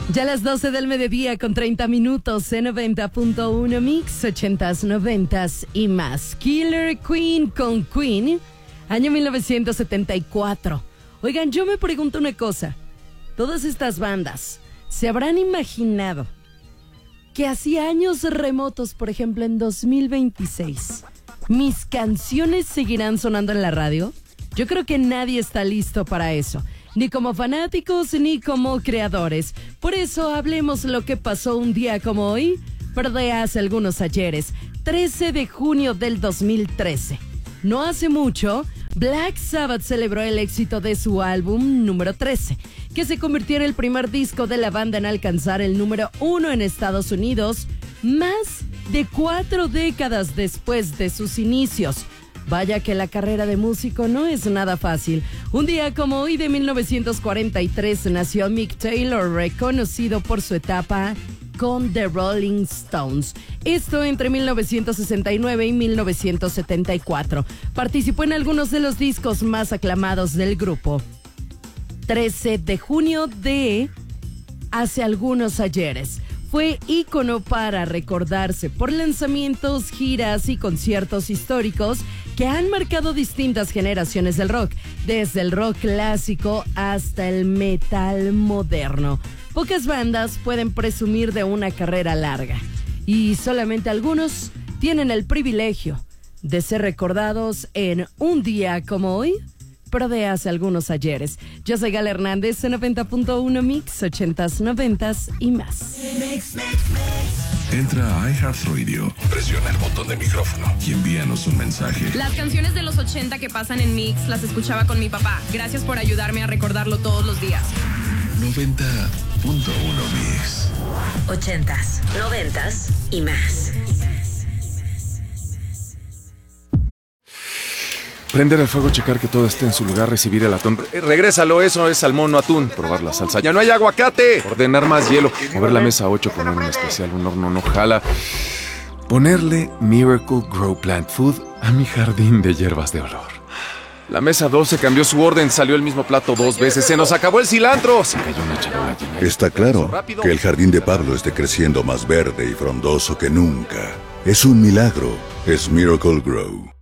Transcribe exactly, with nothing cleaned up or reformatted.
Ya a las doce del mediodía con treinta minutos en noventa punto uno Mix, ochentas, noventas y más. Killer Queen con Queen, año mil novecientos setenta y cuatro. Oigan, yo me pregunto una cosa. Todas estas bandas, ¿se habrán imaginado que hacía años remotos, por ejemplo en dos mil veintiséis, mis canciones seguirán sonando en la radio? Yo creo que nadie está listo para eso. Ni como fanáticos, ni como creadores. Por eso hablemos lo que pasó un día como hoy, pero de hace algunos ayeres, trece de junio del dos mil trece. No hace mucho, Black Sabbath celebró el éxito de su álbum número trece, que se convirtió en el primer disco de la banda en alcanzar el número uno en Estados Unidos, más de cuatro décadas después de sus inicios. Vaya que la carrera de músico no es nada fácil. Un día como hoy de mil novecientos cuarenta y tres nació Mick Taylor, reconocido por su etapa con The Rolling Stones. Esto entre mil novecientos sesenta y nueve y mil novecientos setenta y cuatro. Participó en algunos de los discos más aclamados del grupo. trece de junio de hace algunos ayeres. Fue ícono para recordarse por lanzamientos, giras y conciertos históricos que han marcado distintas generaciones del rock, desde el rock clásico hasta el metal moderno. Pocas bandas pueden presumir de una carrera larga y solamente algunos tienen el privilegio de ser recordados en un día como hoy, pero de hace algunos ayeres. Yo soy Gala Hernández en noventa punto uno Mix, ochentas, noventas y más. Entra a iHeartRadio, presiona el botón de micrófono y envíanos un mensaje. Las canciones de los ochenta que pasan en Mix las escuchaba con mi papá. Gracias por ayudarme a recordarlo todos los días. noventa punto uno Mix. Ochentas, noventas y más. Prender el fuego, checar que todo esté en su lugar, recibir el atún. Eh, regrésalo, eso es salmón, no atún. Probar la salsa. ¡Ya no hay aguacate! Ordenar más hielo. Mover la mesa ocho, poner un especial, un horno no jala. Ponerle Miracle Grow Plant Food a mi jardín de hierbas de olor. La mesa doce cambió su orden, salió el mismo plato dos veces. ¡Se nos acabó el cilantro! Se cayó una charola llena. Está claro que el jardín de Pablo esté creciendo más verde y frondoso que nunca. Es un milagro. Es Miracle Grow.